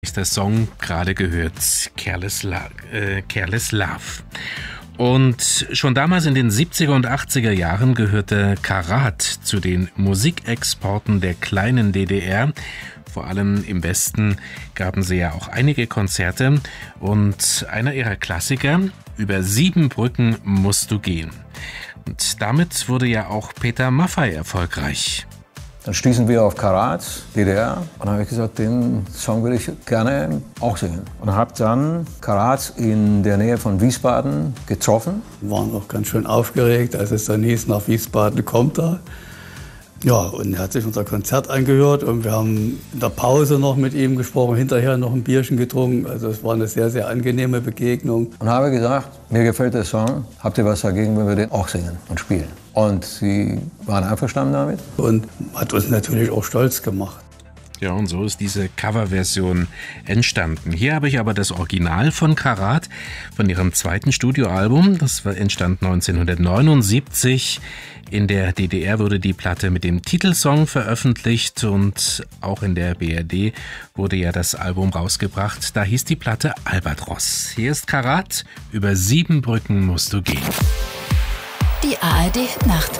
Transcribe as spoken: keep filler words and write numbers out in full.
Ist der Song gerade gehört, Careless, La- äh, Careless Love. Und schon damals in den siebziger und achtziger Jahren gehörte Karat zu den Musikexporten der kleinen D D R. Vor allem im Westen gaben sie ja auch einige Konzerte und einer ihrer Klassiker, Über sieben Brücken musst du gehen. Und damit wurde ja auch Peter Maffay erfolgreich. Dann stießen wir auf Karat, D D R, und dann habe ich gesagt, den Song will ich gerne auch singen. Und habe dann Karat in der Nähe von Wiesbaden getroffen. Wir waren auch ganz schön aufgeregt, als es dann hieß, nach Wiesbaden kommt er. Ja, und er hat sich unser Konzert angehört und wir haben in der Pause noch mit ihm gesprochen, hinterher noch ein Bierchen getrunken. Also es war eine sehr, sehr angenehme Begegnung. Und habe gesagt, mir gefällt der Song, habt ihr was dagegen, wenn wir den auch singen und spielen? Und sie waren einverstanden damit. Und hat uns natürlich auch stolz gemacht. Ja, und so ist diese Coverversion entstanden. Hier habe ich aber das Original von Karat, von ihrem zweiten Studioalbum. Das war, entstand neunzehnhundertneunundsiebzig. In der D D R wurde die Platte mit dem Titelsong veröffentlicht und auch in der B R D wurde ja das Album rausgebracht. Da hieß die Platte Albatros. Hier ist Karat, Über sieben Brücken musst du gehen. Die A R D Nacht.